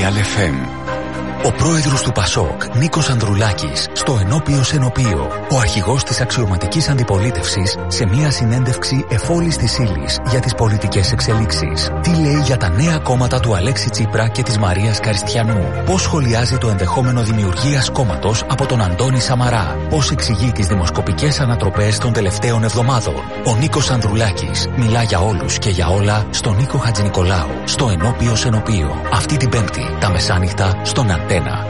Real FM. Ο πρόεδρος του ΠΑΣΟΚ, Νίκος Ανδρουλάκης, στο ενώπιος ενωπείο. Ο αρχηγός της αξιωματικής αντιπολίτευσης σε μια συνέντευξη εφόλης της ύλης για τις πολιτικές εξελίξεις. Τι λέει για τα νέα κόμματα του Αλέξη Τσίπρα και της Μαρίας Καριστιανού. Πώς σχολιάζει το ενδεχόμενο δημιουργίας κόμματος από τον Αντώνη Σαμαρά. Πώς εξηγεί τις δημοσκοπικές ανατροπές των τελευταίων εβδομάδων. Ο Νίκος Ανδρουλάκης μιλά για όλους και για όλα στον Νίκο Χατζηνικολάου, στο ενώπιος ενωπείο. Αυτή την Πέμπτη, τα μεσάνυχτα, στον Αντένα.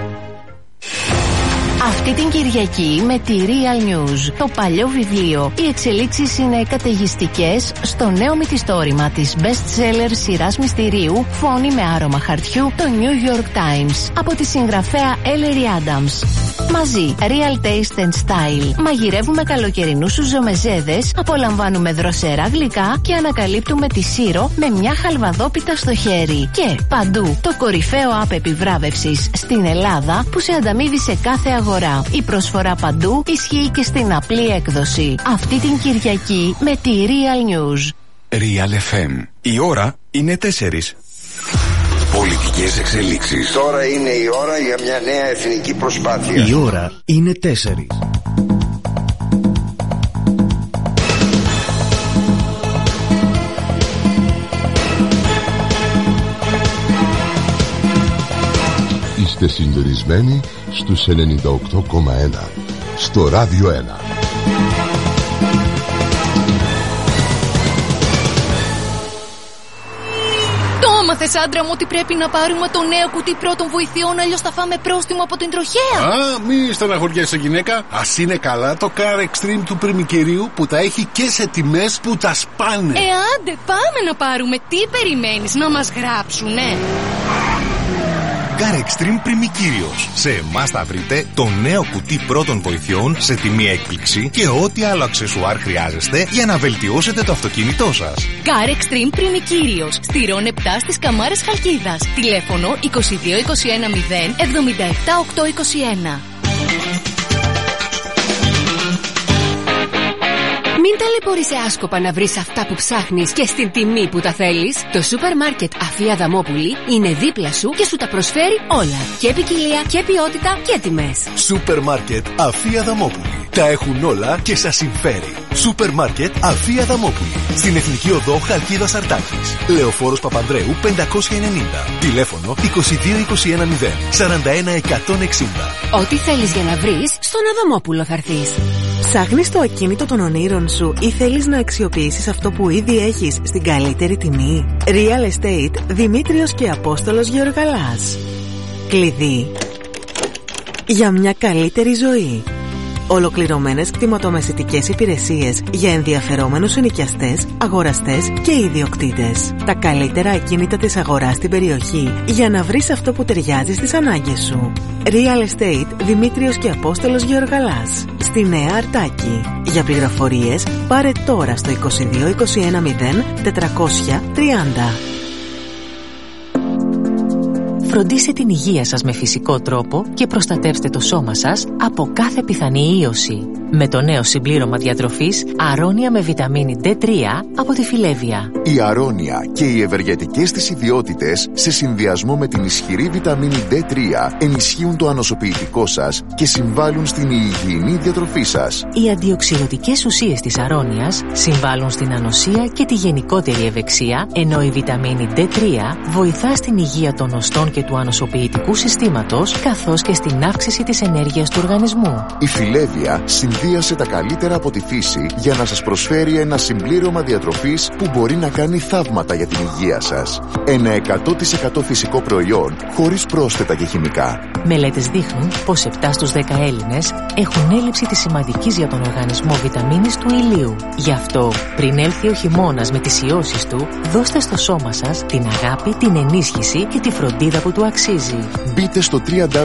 Αυτή την Κυριακή με τη Real News, το παλιό βιβλίο. Οι εξελίξεις είναι καταιγιστικές στο νέο μυθιστόρημα της best-seller σειράς μυστηρίου «Φόνοι με άρωμα χαρτιού», το New York Times, από τη συγγραφέα Ellery Adams. Μαζί, Real Taste and Style. Μαγειρεύουμε καλοκαιρινούς σουζομεζέδες, απολαμβάνουμε δροσερά γλυκά και ανακαλύπτουμε τη Σύρο με μια χαλβαδόπιτα στο χέρι. Και παντού, το κορυφαίο app επιβράβευσης στην Ελλάδα που σε ανταμείβει σε κάθε αγορά. Η προσφορά παντού ισχύει και στην απλή έκδοση. Αυτή την Κυριακή με τη Real News. Real FM. Η ώρα είναι 4. Πολιτικές εξελίξεις. Τώρα είναι η ώρα για μια νέα εθνική προσπάθεια. Η ώρα είναι 4. Είστε συντονισμένοι στους 98,1 στο Ράδιο 1. Μάθες, άντρα μου, ότι πρέπει να πάρουμε το νέο κουτί πρώτων βοηθειών, αλλιώς θα φάμε πρόστιμο από την τροχέα. Μη στεναχωριέσαι, γυναίκα. Ας είναι καλά το Car Extreme του Πριμικερίου που τα έχει και σε τιμές που τα σπάνε. Άντε, πάμε να πάρουμε. Τι περιμένεις, να μας γράψουνε? Car Extreme Πριμικύριος. Σε εμάς θα βρείτε το νέο κουτί πρώτων βοηθειών σε τιμή έκπληξη και ό,τι άλλο αξεσουάρ χρειάζεστε για να βελτιώσετε το αυτοκίνητό σας. Car Extreme Πριμικύριος. Στη Ρον 7 στις Καμάρες Χαλκίδας. Τηλέφωνο 2221 0 77 821. Μην ταλαιπωρείσαι άσκοπα να βρεις αυτά που ψάχνεις και στην τιμή που τα θέλεις. Το σούπερ μάρκετ Αφή Αδαμόπουλη είναι δίπλα σου και σου τα προσφέρει όλα. Και ποικιλία και ποιότητα και τιμές. Σούπερ μάρκετ Αφή Αδαμόπουλη. Τα έχουν όλα και σας συμφέρει. Σούπερ μάρκετ Αφή Αδαμόπουλη. Στην Εθνική Οδό Χαλκίδας Αρτάκης. Λεωφόρος Παπανδρέου 590. Τηλέφωνο 2221 0 41 160. Ό,τι θέλεις για να βρεις, στον Αδαμόπουλο θα έρθεις. Ψάχνεις το ακίνητο των ονείρων σου ή θέλεις να αξιοποιήσεις αυτό που ήδη έχεις στην καλύτερη τιμή? Real Estate Δημήτριος και Απόστολος Γεωργαλάς. Κλειδί για μια καλύτερη ζωή. Ολοκληρωμένες κτηματομεσητικές υπηρεσίες για ενδιαφερόμενους ενοικιαστές, αγοραστές και ιδιοκτήτες. Τα καλύτερα ακίνητα της αγοράς στην περιοχή για να βρεις αυτό που ταιριάζει στις ανάγκες σου. Real Estate Δημήτριος και Απόστολος Γεωργαλάς. Στη Νέα Αρτάκη. Για πληροφορίες πάρε τώρα στο 2221 0 430. Φροντίστε την υγεία σας με φυσικό τρόπο και προστατεύστε το σώμα σας από κάθε πιθανή ίωση. Με το νέο συμπλήρωμα διατροφής Αρώνια με βιταμίνη D3 από τη Φιλέβια. Η Αρώνια και οι ευεργετικές της ιδιότητες σε συνδυασμό με την ισχυρή βιταμίνη D3 ενισχύουν το ανοσοποιητικό σας και συμβάλλουν στην υγιεινή διατροφή σας. Οι αντιοξυδοτικές ουσίες της Αρώνιας συμβάλλουν στην ανοσία και τη γενικότερη ευεξία, ενώ η βιταμίνη D3 βοηθά στην υγεία των οστών και του ανοσοποιητικού συστήματος, καθώς και στην αύξηση της ενέργειας του οργανισμού. Η Φιλέβια συνδύασε τα καλύτερα από τη φύση για να σας προσφέρει ένα συμπλήρωμα διατροφής που μπορεί να κάνει θαύματα για την υγεία σας. Ένα 100% φυσικό προϊόν, χωρίς πρόσθετα και χημικά. Μελέτες δείχνουν πως 7 στους 10 Έλληνες έχουν έλλειψη της σημαντικής για τον οργανισμό βιταμίνης του ηλίου. Γι' αυτό, πριν έλθει ο χειμώνας με τις ιώσεις του, δώστε στο σώμα σας την αγάπη, την ενίσχυση και τη φροντίδα που του αξίζει. Μπείτε στο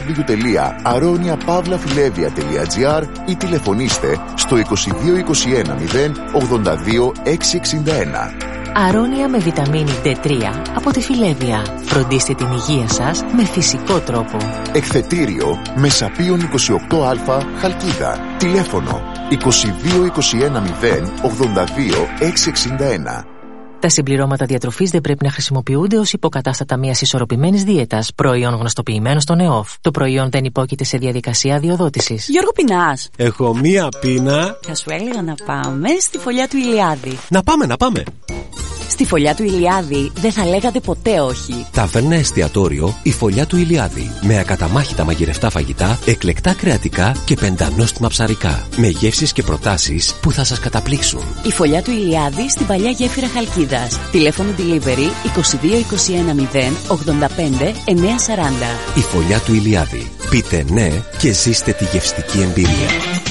www.aroniapavlafilevia.gr ή τηλεφωνήστε στο 2221 0 82 661. Αρώνια με βιταμίνη D3 από τη Φιλέβια. Φροντίστε την υγεία σας με φυσικό τρόπο. Εκθετήριο Μεσαπίων 28α Χαλκίδα. Τηλέφωνο 2221 0 82 661. Τα συμπληρώματα διατροφής δεν πρέπει να χρησιμοποιούνται ως υποκατάστατα μιας ισορροπημένης δίαιτας, προϊόν γνωστοποιημένο στον ΕΟΦ. Το προϊόν δεν υπόκειται σε διαδικασία αδειοδότησης. Γιώργο, πεινάς? Έχω μία πείνα. Θα σου έλεγα να πάμε στη φωλιά του Ηλιάδη. Να πάμε. Στη φωλιά του Ηλιάδη δεν θα λέγατε ποτέ όχι. Ταβέρνα εστιατόριο η φωλιά του Ηλιάδη. Με ακαταμάχητα μαγειρευτά φαγητά, εκλεκτά κρεατικά και πεντανόστιμα ψαρικά. Με γεύσεις και προτάσεις που θα σας καταπλήξουν. Η φωλιά του Ηλιάδη στην παλιά γέφυρα Χαλκίδας. Τηλέφωνο delivery 22 21 0 85 940. Η φωλιά του Ηλιάδη. Πείτε ναι και ζήστε τη γευστική εμπειρία.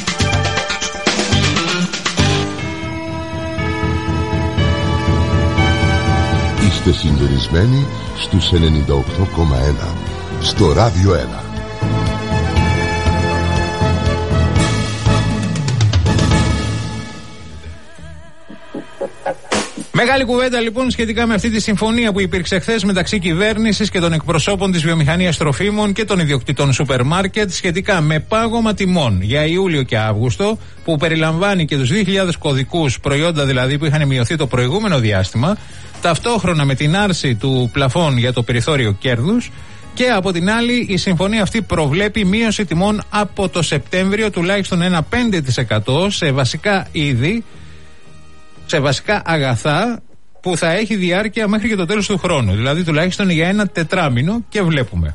Είστε συντονισμένοι στους 98,1 στο Ράδιο 1. Μεγάλη κουβέντα λοιπόν σχετικά με αυτή τη συμφωνία που υπήρξε χθες μεταξύ κυβέρνησης και των εκπροσώπων της βιομηχανίας τροφίμων και των ιδιοκτητών σούπερ μάρκετ σχετικά με πάγωμα τιμών για Ιούλιο και Αύγουστο, που περιλαμβάνει και τους 2.000 κωδικούς προϊόντα δηλαδή που είχαν μειωθεί το προηγούμενο διάστημα, ταυτόχρονα με την άρση του πλαφών για το περιθώριο κέρδους. Και από την άλλη η συμφωνία αυτή προβλέπει μείωση τιμών από το Σεπτέμβριο τουλάχιστον ένα 5% σε βασικά είδη, σε βασικά αγαθά, που θα έχει διάρκεια μέχρι και το τέλος του χρόνου. Δηλαδή τουλάχιστον για ένα τετράμινο, και βλέπουμε.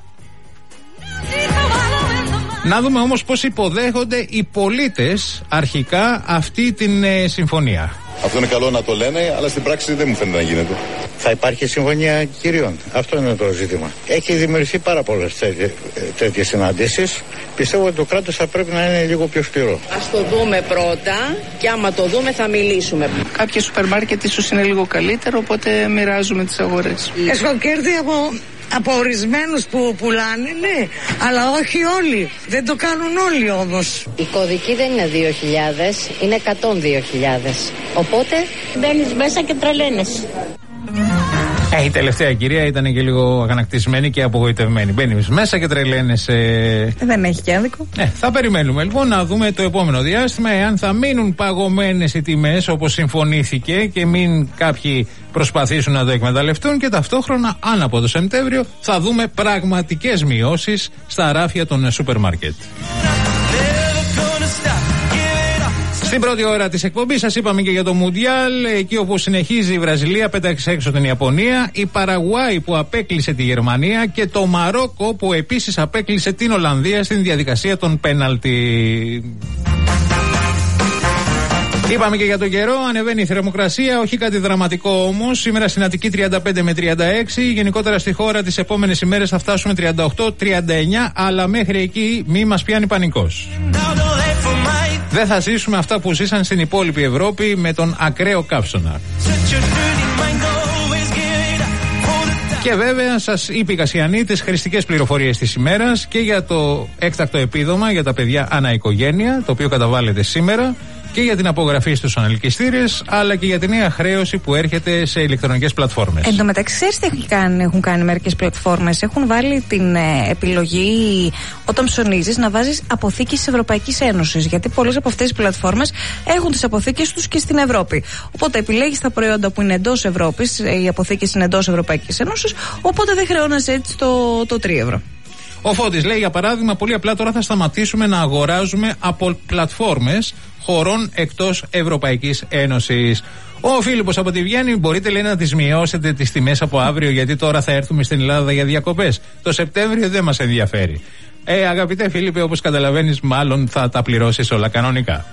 Να δούμε όμως πώς υποδέχονται οι πολίτες αρχικά αυτή την συμφωνία. Αυτό είναι καλό να το λένε, αλλά στην πράξη δεν μου φαίνεται να γίνεται. Θα υπάρχει συμφωνία κυρίων. Αυτό είναι το ζήτημα. Έχει δημιουργηθεί πάρα πολλές τέτοιες συναντήσεις. Πιστεύω ότι το κράτος θα πρέπει να είναι λίγο πιο σκληρό. Ας το δούμε πρώτα και άμα το δούμε θα μιλήσουμε. Κάποια σούπερ μάρκετ ίσως είναι λίγο καλύτερο, οπότε μοιράζουμε τις αγορές. Έχω κέρδη από ορισμένους που πουλάνε, ναι, αλλά όχι όλοι. Δεν το κάνουν όλοι όμως. Η κωδική δεν είναι 2.000, είναι 102.000. Οπότε μπαίνεις μέσα και τρελαίνεσαι. Η τελευταία κυρία ήταν και λίγο αγανακτισμένη και απογοητευμένη. Μπαίνεις μέσα και τρελαίνεσαι. Δεν έχει και άδικο. Θα περιμένουμε λοιπόν να δούμε το επόμενο διάστημα εάν θα μείνουν παγωμένες οι τιμές όπως συμφωνήθηκε και μην κάποιοι προσπαθήσουν να το εκμεταλλευτούν, και ταυτόχρονα αν από το Σεπτέμβριο θα δούμε πραγματικές μειώσεις στα ράφια των σούπερ μάρκετ. Στην πρώτη ώρα της εκπομπής σας είπαμε και για το Μουντιάλ, εκεί όπου συνεχίζει η Βραζιλία, πέταξε έξω την Ιαπωνία, η Παραγουάη που απέκλεισε τη Γερμανία και το Μαρόκο που επίσης απέκλεισε την Ολλανδία στην διαδικασία των πέναλτι. Είπαμε και για τον καιρό, ανεβαίνει η θερμοκρασία, όχι κάτι δραματικό όμως. Σήμερα στην Αττική 35 με 36, γενικότερα στη χώρα τις επόμενες ημέρες θα φτάσουμε 38-39, αλλά μέχρι εκεί μη μας πιάνει πανικός. Δεν θα ζήσουμε αυτά που ζήσαν στην υπόλοιπη Ευρώπη με τον ακραίο καύσωνα. Και βέβαια σας είπε η Κασιανή τις χρηστικές πληροφορίες της ημέρας και για το έκτακτο επίδομα για τα παιδιά ανά οικογένεια, το οποίο καταβάλλεται σήμερα, και για την απογραφή στους ανελκυστήρες, αλλά και για τη νέα χρέωση που έρχεται σε ηλεκτρονικές πλατφόρμες. Εν τω μεταξύ, ξέρεις τι έχουν κάνει μερικές πλατφόρμες? Έχουν βάλει την επιλογή όταν ψωνίζεις να βάζεις αποθήκες της Ευρωπαϊκής Ένωσης. Γιατί πολλές από αυτές τις πλατφόρμες έχουν τις αποθήκες τους και στην Ευρώπη. Οπότε επιλέγεις τα προϊόντα που είναι εντός Ευρώπης, οι αποθήκες είναι εντός Ευρωπαϊκής Ένωσης, οπότε δεν χρεώνεσαι έτσι το 3 ευρώ. Ο Φώτης λέει, για παράδειγμα, πολύ απλά τώρα θα σταματήσουμε να αγοράζουμε από πλατφόρμες χωρών εκτός Ευρωπαϊκής Ένωσης. Ο Φίλιππος από τη Βιέννη, μπορείτε, λέει, να τις μειώσετε τις τιμές από αύριο, γιατί τώρα θα έρθουμε στην Ελλάδα για διακοπές. Το Σεπτέμβριο δεν μας ενδιαφέρει. Αγαπητέ Φίλιππε, όπως καταλαβαίνεις, μάλλον θα τα πληρώσεις όλα κανονικά.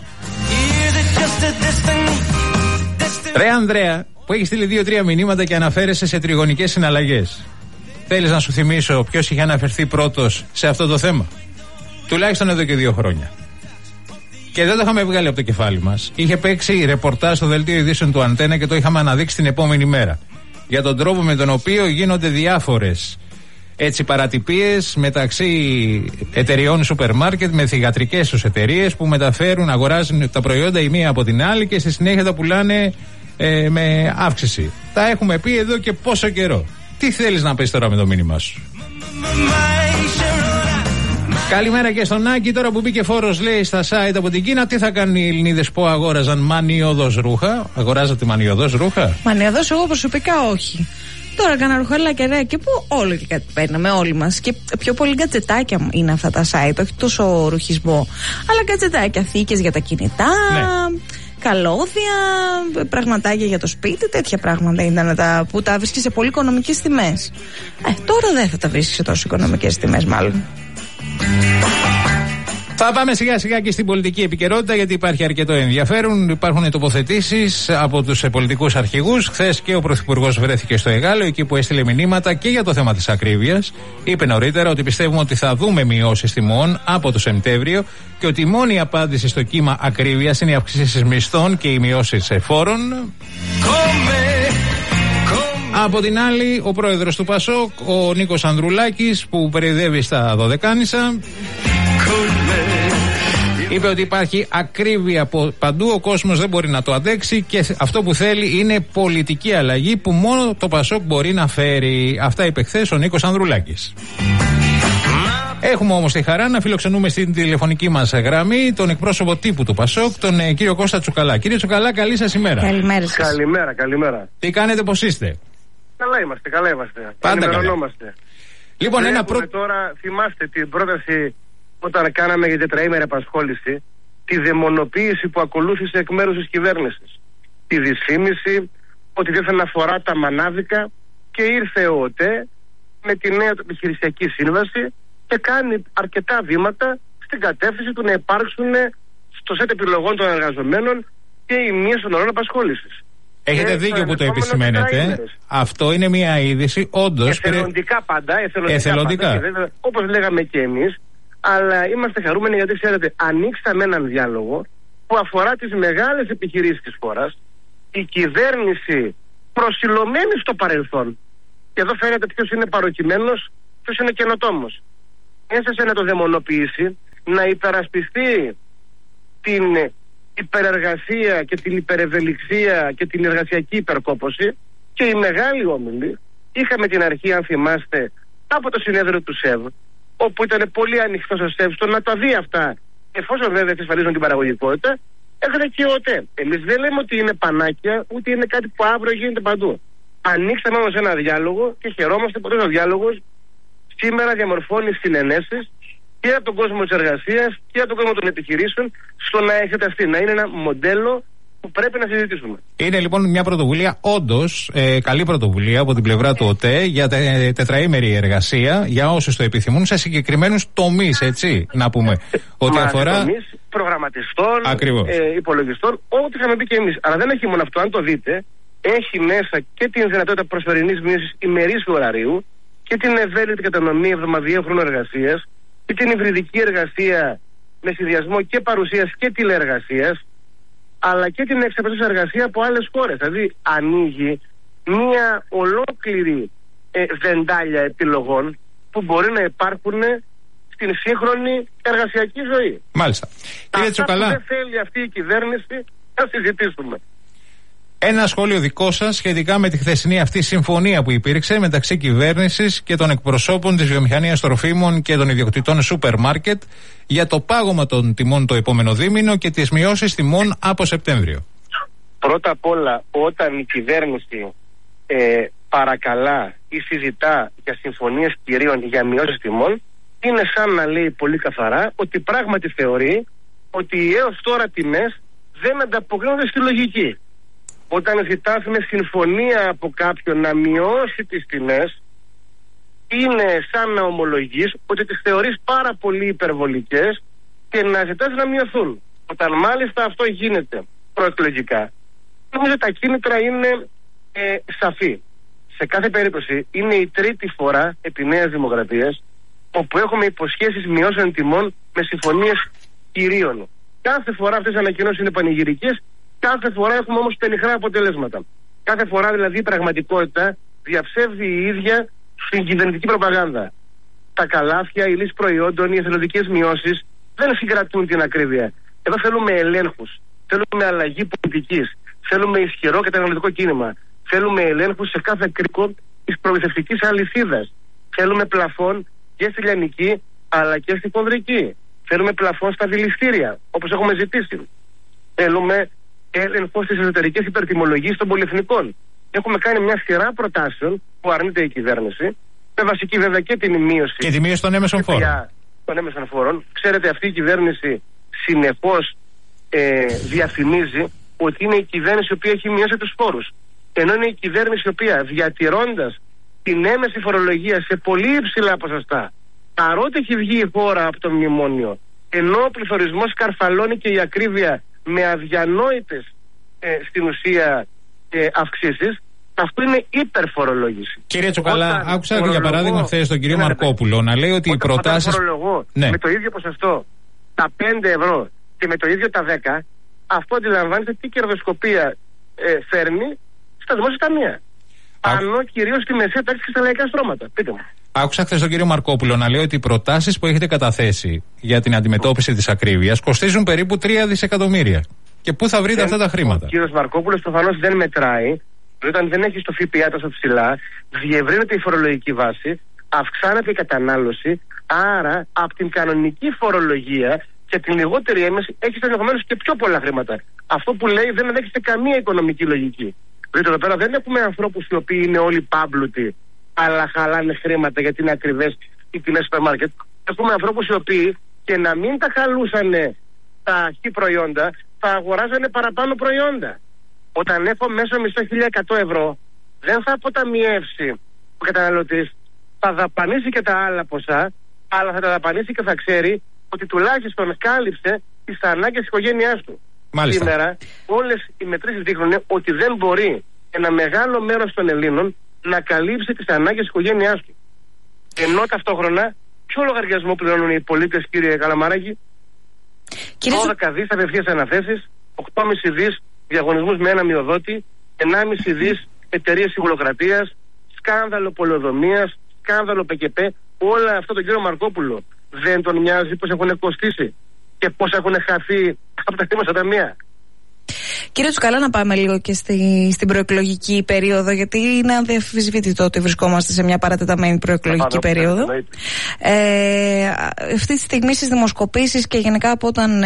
Ρε Ανδρέα, που έχει στείλει 2-3 μηνύματα και αναφέρεσαι σε τριγωνικές συναλλαγές. Θέλεις να σου θυμίσω ποιος είχε αναφερθεί πρώτος σε αυτό το θέμα? Τουλάχιστον εδώ και 2 χρόνια. Και δεν το είχαμε βγάλει από το κεφάλι μας. Είχε παίξει ρεπορτάζ στο δελτίο ειδήσεων του Αντένα και το είχαμε αναδείξει την επόμενη μέρα. Για τον τρόπο με τον οποίο γίνονται διάφορες παρατυπίες μεταξύ εταιριών σούπερ μάρκετ με θυγατρικές τους εταιρείες που μεταφέρουν, αγοράζουν τα προϊόντα η μία από την άλλη και στη συνέχεια τα πουλάνε με αύξηση. Τα έχουμε πει εδώ και πόσο καιρό. Τι θέλεις να πεις τώρα με το μήνυμά σου? Καλημέρα και στον Άκη. Τώρα που μπήκε φόρος, λέει, στα site από την Κίνα, τι θα κάνουν οι Ελληνίδες που αγόραζαν μανιωδώς ρούχα? Αγοράζατε μανιωδώς ρούχα? Μανιωδώς εγώ προσωπικά όχι. Τώρα κάνα ρουχαλάκια και που όλοι και κάτι παίρναμε όλοι μας. Και πιο πολύ γκατζετάκια είναι αυτά τα site, όχι τόσο ρουχισμό. Αλλά γκατζετάκια, θήκες για τα κινητά, ναι, καλώδια, πραγματάκια για το σπίτι, τέτοια πράγματα ήταν που τα βρίσκεις σε πολύ οικονομικές τιμές. Τώρα δεν θα τα βρίσκεις σε τόσο οικονομικές τιμές μάλλον. Θα πάμε σιγά σιγά και στην πολιτική επικαιρότητα, γιατί υπάρχει αρκετό ενδιαφέρον. Υπάρχουν τοποθετήσεις από τους πολιτικούς αρχηγούς. Χθες και ο Πρωθυπουργός βρέθηκε στο Εγάλεο, εκεί που έστειλε μηνύματα και για το θέμα της ακρίβειας. Είπε νωρίτερα ότι πιστεύουμε ότι θα δούμε μειώσεις τιμών από το Σεπτέμβριο και ότι η μόνη απάντηση στο κύμα ακρίβειας είναι οι αυξήσεις μισθών και οι μειώσεις φόρων. Από την άλλη, ο πρόεδρος του ΠΑΣΟΚ, ο Νίκος Ανδρουλάκης, που περιοδεύει στα Δωδεκάνησα, είπε ότι υπάρχει ακρίβεια από παντού, ο κόσμος δεν μπορεί να το αντέξει και αυτό που θέλει είναι πολιτική αλλαγή που μόνο το ΠΑΣΟΚ μπορεί να φέρει. Αυτά είπε χθες ο Νίκος Ανδρουλάκης. Έχουμε όμως τη χαρά να φιλοξενούμε στην τηλεφωνική μας γραμμή τον εκπρόσωπο τύπου του ΠΑΣΟΚ, τον κύριο Κώστα Τσουκαλά. Κύριε Τσουκαλά, καλή σας ημέρα. Καλημέρα σας. Καλημέρα. Τι κάνετε, πώς είστε? Καλά είμαστε. Πάντα καλά. Λοιπόν, τώρα θυμάστε την πρόταση όταν κάναμε για τετραήμερη απασχόληση, τη δαιμονοποίηση που ακολούθησε εκ μέρους της κυβέρνησης. Τη δυσφήμιση ότι δεν θα αφορά τα μανάδικα και ήρθε ο ΟΤΕ με τη νέα επιχειρησιακή σύμβαση και κάνει αρκετά βήματα στην κατεύθυνση του να υπάρξουν στο σετ επιλογών των εργαζομένων και η μείωση των ωρών απασχόλησης. Έχετε δίκιο που το επισημαίνετε. Αυτό είναι μια είδηση, όντως. Εθελοντικά πάντα. Εθελοντικά. Όπως λέγαμε και εμείς. Αλλά είμαστε χαρούμενοι γιατί, ξέρετε, ανοίξαμε έναν διάλογο που αφορά τις μεγάλες επιχειρήσεις της χώρας. Η κυβέρνηση προσιλωμένη στο παρελθόν. Και εδώ φαίνεται ποιος είναι παροκειμένος, ποιος είναι καινοτόμος. Έσασε να το δαιμονοποιήσει, να υπερασπιστεί την υπερεργασία και την υπερευελιξία και την εργασιακή υπερκόπωση. Και οι μεγάλοι όμιλοι, είχαμε την αρχή, αν θυμάστε, από το συνέδριο του ΣΕΒ, όπου ήταν πολύ ανοιχτό ο ΣΕΒ στο να τα δει αυτά, εφόσον βέβαια εξασφαλίζουν την παραγωγικότητα. Έρχεται και ο ΟΤΕ. Εμείς δεν λέμε ότι είναι πανάκια, ούτε είναι κάτι που αύριο γίνεται παντού. Ανοίξαμε όμως ένα διάλογο και χαιρόμαστε που ο διάλογος σήμερα διαμορφώνει συνενέσεις και από τον κόσμο της εργασίας και από τον κόσμο των επιχειρήσεων, στο να εξεταστεί, να είναι ένα μοντέλο που πρέπει να συζητήσουμε. Είναι λοιπόν μια πρωτοβουλία, όντως καλή πρωτοβουλία από την πλευρά του ΟΤΕ για τετραήμερη εργασία, για όσους το επιθυμούν, σε συγκεκριμένους τομείς, έτσι να πούμε. Ότι αφορά τομείς προγραμματιστών, υπολογιστών, ό,τι είχαμε πει και εμείς. Αλλά δεν έχει μόνο αυτό, αν το δείτε, έχει μέσα και την δυνατότητα προσωρινής μείωσης ημερήσιου ωραρίου και την ευέλικτη κατανομή εβδομαδιαίου χρόνου εργασίας και την υβριδική εργασία με συνδυασμό και παρουσίας και τηλεεργασίας, αλλά και την εξαπλώση εργασία από άλλες χώρες. Δηλαδή ανοίγει μια ολόκληρη βεντάλια επιλογών που μπορεί να υπάρχουν στην σύγχρονη εργασιακή ζωή. Μάλιστα. Κύριε Τσουκαλά, που δεν θέλει αυτή η κυβέρνηση, θα συζητήσουμε. Ένα σχόλιο δικό σας σχετικά με τη χθεσινή αυτή συμφωνία που υπήρξε μεταξύ κυβέρνησης και των εκπροσώπων της βιομηχανίας τροφίμων και των ιδιοκτητών σούπερ μάρκετ για το πάγωμα των τιμών το επόμενο δίμηνο και τις μειώσεις τιμών από Σεπτέμβριο. Πρώτα απ' όλα, όταν η κυβέρνηση παρακαλά ή συζητά για συμφωνίες κυρίων για μειώσεις τιμών, είναι σαν να λέει πολύ καθαρά ότι πράγματι θεωρεί ότι οι έως τώρα τιμές δεν ανταποκρίνονται στη λογική. Όταν ζητάς με συμφωνία από κάποιον να μειώσει τις τιμές, είναι σαν να ομολογείς ότι τις θεωρείς πάρα πολύ υπερβολικές και να ζητάς να μειωθούν. Όταν μάλιστα αυτό γίνεται προεκλογικά, νομίζω τα κίνητρα είναι σαφή. Σε κάθε περίπτωση είναι η τρίτη φορά επί Νέας Δημοκρατίας όπου έχουμε υποσχέσεις μειώσεων τιμών με συμφωνίες κυρίων. Κάθε φορά αυτές οι ανακοινώσεις είναι πανηγυρικές. Κάθε φορά έχουμε όμως πενιχρά αποτελέσματα. Κάθε φορά δηλαδή η πραγματικότητα διαψεύδει η ίδια στην κυβερνητική προπαγάνδα. Τα καλάθια, οι λύσεις προϊόντων, οι εθελοντικές μειώσεις δεν συγκρατούν την ακρίβεια. Εδώ θέλουμε ελέγχους. Θέλουμε αλλαγή πολιτικής. Θέλουμε ισχυρό καταναλωτικό κίνημα. Θέλουμε ελέγχους σε κάθε κρίκο της προμηθευτικής αλυσίδας. Θέλουμε πλαφόν και στη λιανική αλλά και στη χονδρική. Θέλουμε πλαφόν στα δηληστήρια, όπως έχουμε ζητήσει. Θέλουμε έλεγχο στις εσωτερικές υπερτιμολογίες των πολυεθνικών. Έχουμε κάνει μια σειρά προτάσεων που αρνείται η κυβέρνηση, με βασική βέβαια και την μείωση. Και τη μείωση των έμεσων φόρων. Ξέρετε, αυτή η κυβέρνηση συνεχώς διαφημίζει ότι είναι η κυβέρνηση η οποία έχει μειώσει τους φόρους. Ενώ είναι η κυβέρνηση η οποία, διατηρώντας την έμεση φορολογία σε πολύ υψηλά ποσοστά, παρότι έχει βγει η χώρα από το μνημόνιο, ενώ ο πληθωρισμός καρφαλώνει και η ακρίβεια με αδιανόητες στην ουσία αυξήσεις, αυτό είναι υπερφορολόγηση. Κύριε Τσουκαλά, άκουσα για παράδειγμα χθες τον κύριο Μαρκόπουλο να λέει ότι οι προτάσεις. Με το ίδιο ποσοστό τα 5 ευρώ και με το ίδιο τα 10, αυτό αντιλαμβάνεται τι κερδοσκοπία φέρνει στα δημόσια ταμεία. Πάνω κυρίως στη μεσαία τάξη και στα λαϊκά στρώματα. Πείτε μου. Άκουσα χθες τον κύριο Μαρκόπουλο να λέει ότι οι προτάσεις που έχετε καταθέσει για την αντιμετώπιση της ακρίβειας κοστίζουν περίπου 3 δισεκατομμύρια. Και πού θα βρείτε αυτά τα χρήματα? Ο κύριος Μαρκόπουλος προφανώς δεν μετράει. Όταν δεν έχει το ΦΠΑ τόσο ψηλά, διευρύνεται η φορολογική βάση, αυξάνεται η κατανάλωση. Άρα από την κανονική φορολογία και την λιγότερη έμεση έχει ενδεχομένως και πιο πολλά χρήματα. Αυτό που λέει δεν δέχεται καμία οικονομική λογική. Δηλαδή εδώ πέρα δεν έχουμε ανθρώπους οι οποίοι είναι όλοι πάμπλουτοι, αλλά χαλάνε χρήματα γιατί είναι ακριβές οι τιμές σούπερ μάρκετ. Έχουμε ανθρώπους οι οποίοι και να μην τα χαλούσανε τα χ προϊόντα, θα αγοράζανε παραπάνω προϊόντα. Όταν έχω μέσω μισθό 1.100 ευρώ, δεν θα αποταμιεύσει ο καταναλωτής, θα δαπανίσει και τα άλλα ποσά, αλλά θα τα δαπανίσει και θα ξέρει ότι τουλάχιστον κάλυψε τις ανάγκες της οικογένειάς του. Μάλιστα. Σήμερα όλες οι μετρήσεις δείχνουν ότι δεν μπορεί ένα μεγάλο μέρος των Ελλήνων να καλύψει τις ανάγκες της οικογένειάς του. Ενώ ταυτόχρονα, ποιο λογαριασμό πληρώνουν οι πολίτες, κύριε Καλαμαράκη? 12 δις απευθείας αναθέσεις, 8,5 δις διαγωνισμούς με ένα μειοδότη, 1,5 δις εταιρείες υγουλοκρατίας, σκάνδαλο πολεοδομίας, σκάνδαλο ΠΚΠ. Όλα αυτό τον κύριο Μαρκόπουλο δεν τον νοιάζει πώς έχουν κοστίσει και πώς έχουν χαθεί από τα δημόσια ταμεία? Κύριε Τσουκαλά, να πάμε λίγο και στην προεκλογική περίοδο, γιατί είναι αδιαμφισβήτητο ότι βρισκόμαστε σε μια παρατεταμένη προεκλογική περίοδο. Αυτή τη στιγμή στις δημοσκοπήσεις και γενικά από όταν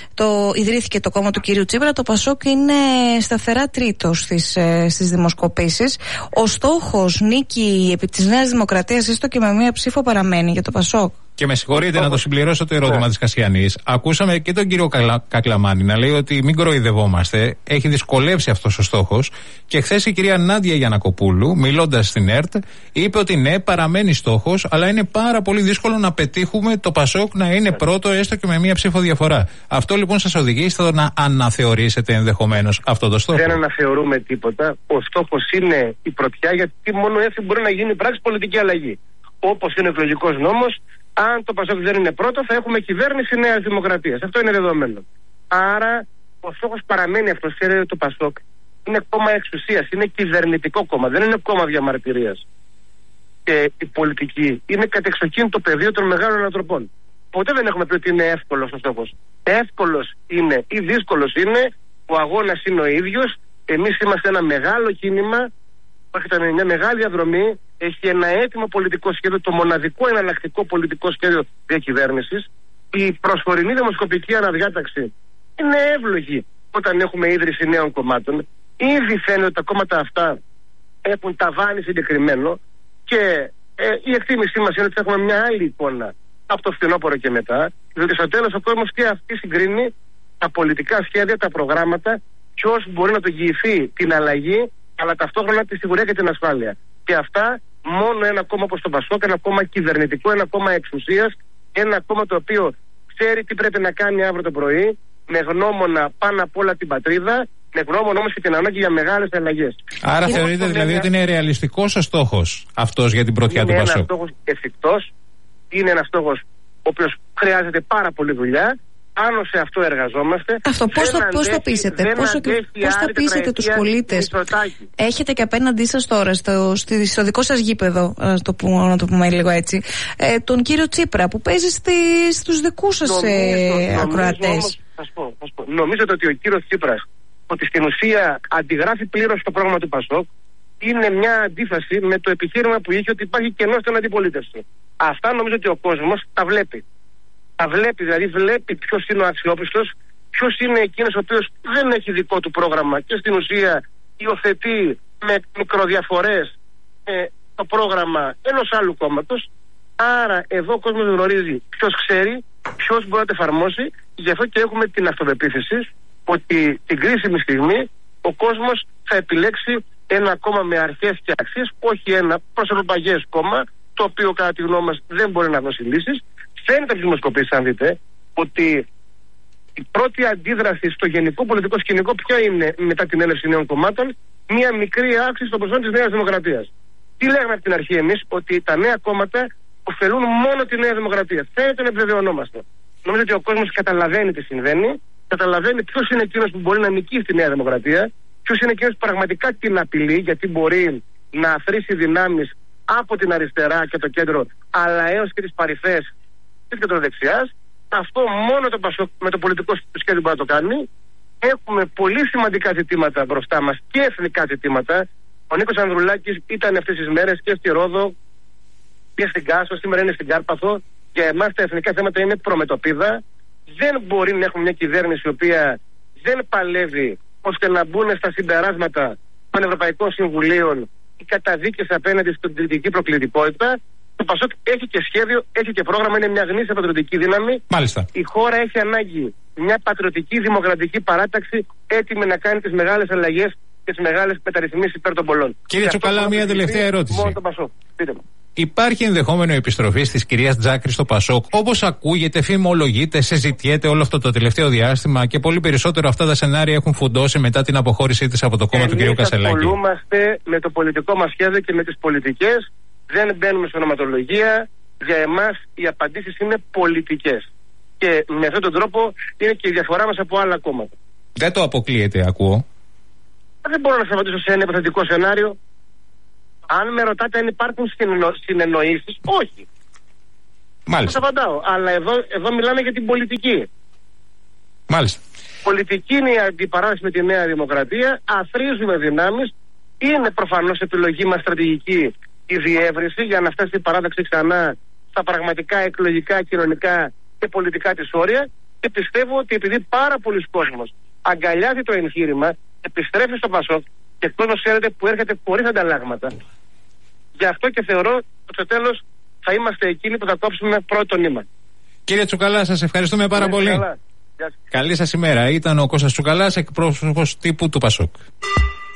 ιδρύθηκε το κόμμα του κυρίου Τσίπρα, το Πασόκ είναι σταθερά τρίτο στις δημοσκοπήσεις. Ο στόχος νίκη επί της Νέας Δημοκρατίας, έστω και με μία ψήφο, παραμένει για το Πασόκ. Και με συγχωρείτε να το συμπληρώσω το ερώτημα της Κασιανής. Ακούσαμε και τον κύριο Κακλαμάνη να λέει ότι μην κοροϊδευόμαστε. Έχει δυσκολεύσει αυτός ο στόχος. Και χθες η κυρία Νάντια Γιαννακοπούλου, μιλώντας στην ΕΡΤ, είπε ότι ναι, παραμένει στόχος, αλλά είναι πάρα πολύ δύσκολο να πετύχουμε το Πασόκ να είναι πρώτο, έστω και με μία ψήφο διαφορά. Αυτό λοιπόν σας οδηγεί στο να αναθεωρήσετε ενδεχομένως αυτό το στόχο? Δεν αναθεωρούμε τίποτα. Ο στόχος είναι η πρωτιά, γιατί μόνο έτσι μπορεί να γίνει πράξη πολιτική αλλαγή. Όπως είναι ο εκλογικός νόμος. Αν το Πασόκ δεν είναι πρώτο, θα έχουμε κυβέρνηση Νέας Δημοκρατίας. Αυτό είναι δεδομένο. Άρα, ο στόχος παραμένει αυτός. Ξέρετε, το Πασόκ είναι κόμμα εξουσίας, είναι κυβερνητικό κόμμα, δεν είναι κόμμα διαμαρτυρίας. Και η πολιτική είναι κατεξοχήν το πεδίο των μεγάλων ανθρωπών. Ποτέ δεν έχουμε πει ότι είναι εύκολος ο στόχος. Εύκολος είναι ή δύσκολος είναι, ο αγώνας είναι ο ίδιος. Εμείς είμαστε ένα μεγάλο κίνημα, υπάρχει μια μεγάλη διαδρομή. Έχει ένα έτοιμο πολιτικό σχέδιο, το μοναδικό εναλλακτικό πολιτικό σχέδιο διακυβέρνησης. Η προσωρινή δημοσκοπική αναδιάταξη είναι εύλογη όταν έχουμε ίδρυση νέων κομμάτων. Ήδη φαίνεται ότι τα κόμματα αυτά έχουν ταβάνι συγκεκριμένο και η εκτίμησή μας είναι ότι θα έχουμε μια άλλη εικόνα από το φθινόπωρο και μετά. Διότι στο τέλος ο κόσμος και αυτή συγκρίνει τα πολιτικά σχέδια, τα προγράμματα, ποιος μπορεί να το εγγυηθεί την αλλαγή, αλλά ταυτόχρονα τη σιγουριά και την ασφάλεια. Και αυτά μόνο ένα κόμμα όπως το Πασόκ, ένα κόμμα κυβερνητικό, ένα κόμμα εξουσίας, ένα κόμμα το οποίο ξέρει τι πρέπει να κάνει αύριο το πρωί, με γνώμονα πάνω απ' όλα την πατρίδα, με γνώμονα όμως και την ανάγκη για μεγάλες αλλαγές. Άρα θεωρείτε δηλαδή ότι είναι ρεαλιστικός ο στόχος αυτός για την πρωτιά του Πασόκ? Είναι ένας στόχος εφικτός, είναι ένας στόχος ο οποίος χρειάζεται πάρα πολύ δουλειά. Πάνω σε αυτό εργαζόμαστε. Αυτό πώς θα πείσετε, πώς θα πείσετε τους πολίτες? Έχετε και απέναντί σας τώρα, στο δικό σας γήπεδο, να το πούμε λίγο έτσι, τον κύριο Τσίπρα που παίζει στους δικούς σας ακροατές. Θα πω. Νομίζετε ότι ο κύριος Τσίπρας, ότι στην ουσία αντιγράφει πλήρως το πρόγραμμα του Πασόκ? είναι μια αντίφαση με το επιχείρημα που είχε ότι υπάρχει κενό στην αντιπολίτευση. Αυτά νομίζω ότι ο κόσμος τα βλέπει. Τα βλέπει, δηλαδή βλέπει ποιος είναι ο αξιόπιστος, ποιος είναι εκείνος ο οποίος δεν έχει δικό του πρόγραμμα και στην ουσία υιοθετεί με μικροδιαφορές το πρόγραμμα ενός άλλου κόμματος. Άρα εδώ ο κόσμος γνωρίζει ποιος ξέρει, ποιος μπορεί να το εφαρμόσει. Γι' αυτό και έχουμε την αυτοπεποίθηση ότι την κρίσιμη στιγμή ο κόσμος θα επιλέξει ένα κόμμα με αρχές και αξίες, όχι ένα προσωπαγές κόμμα, το οποίο κατά τη γνώμη μας δεν μπορεί να δώσει λύσεις. Φαίνεται από τις δημοσκοπήσεις, αν δείτε, ότι η πρώτη αντίδραση στο γενικό πολιτικό σκηνικό ποια είναι μετά την έλευση νέων κομμάτων? Μία μικρή αύξηση των ποσών της Νέας Δημοκρατίας. Τι λέγαμε από την αρχή εμείς? Ότι τα νέα κόμματα ωφελούν μόνο τη Νέα Δημοκρατία. Φαίνεται να επιβεβαιωνόμαστε. Νομίζω ότι ο κόσμος καταλαβαίνει τι συμβαίνει, καταλαβαίνει ποιος είναι εκείνος που μπορεί να νικήσει τη Νέα Δημοκρατία, ποιος είναι εκείνος που πραγματικά την απειλεί, γιατί μπορεί να αθροίσει δυνάμεις από την αριστερά και το κέντρο, αλλά έως και τις παρυφές της κεντροδεξιάς. Αυτό μόνο το ΠΑΣΟΚ με το πολιτικό σχέδιο μπορεί να το κάνει. Έχουμε πολύ σημαντικά ζητήματα μπροστά μας και εθνικά ζητήματα. Ο Νίκος Ανδρουλάκης ήταν αυτές τις μέρες και στη Ρόδο και στην Κάσο, σήμερα είναι στην Κάρπαθο. Για εμάς τα εθνικά θέματα είναι προμετωπίδα. Δεν μπορεί να έχουμε μια κυβέρνηση η οποία δεν παλεύει ώστε να μπουν στα συμπεράσματα των Ευρωπαϊκών Συμβουλίων οι καταδίκες απέναντι στην κριτική προκλητικότητα. Το ΠΑΣΟΚ έχει και σχέδιο, έχει και πρόγραμμα, είναι μια γνήσια πατριωτική δύναμη. Μάλιστα. Η χώρα έχει ανάγκη μια πατριωτική δημοκρατική παράταξη έτοιμη να κάνει τις μεγάλες αλλαγές και τις μεγάλες μεταρρυθμίσεις υπέρ των πολλών. Κύριε Τσουκαλά, μια τελευταία ερώτηση. Μόνο το ΠΑΣΟΚ. Πείτε μου. Υπάρχει ενδεχόμενο επιστροφής της κυρίας Τζάκρη στο ΠΑΣΟΚ, όπως ακούγεται, φημολογείται, συζητιέται όλο αυτό το τελευταίο διάστημα και πολύ περισσότερο αυτά τα σενάρια έχουν φουντώσει μετά την αποχώρησή της από το κόμμα του κ. Κασελάκη? Ασχολούμαστε με το πολιτικό μας σχέδιο και με τις πολιτικές. Δεν μπαίνουμε σε ονοματολογία. Για εμάς οι απαντήσεις είναι πολιτικές. Και με αυτόν τον τρόπο είναι και η διαφορά μας από άλλα κόμματα. Δεν το αποκλείεται, ακούω. Δεν μπορώ να σας απαντήσω σε ένα υποθετικό σενάριο. Αν με ρωτάτε αν υπάρχουν συνεννοήσεις, όχι. Μάλιστα. Σας απαντάω. Αλλά εδώ μιλάμε για την πολιτική. Μάλιστα. Πολιτική είναι η αντιπαράθεση με τη Νέα Δημοκρατία. Αθροίζουμε δυνάμεις. Είναι προφανώς επιλογή μας στρατηγική η διεύρυνση για να φτάσει η παράταξη ξανά στα πραγματικά εκλογικά, κοινωνικά και πολιτικά της όρια. Και πιστεύω ότι επειδή πάρα πολλοί κόσμος αγκαλιάζει το εγχείρημα, επιστρέφει στο ΠΑΣΟΚ και κόσμος ξέρετε που έρχεται χωρίς ανταλλάγματα. Γι' αυτό και θεωρώ ότι στο τέλος θα είμαστε εκείνοι που θα κόψουμε πρώτο νήμα. Κύριε Τσουκαλά, σας ευχαριστούμε πάρα πολύ. Καλή σας ημέρα. Ήταν ο Κώστας Τσουκαλάς, εκπρόσωπος τύπου του ΠΑΣΟΚ.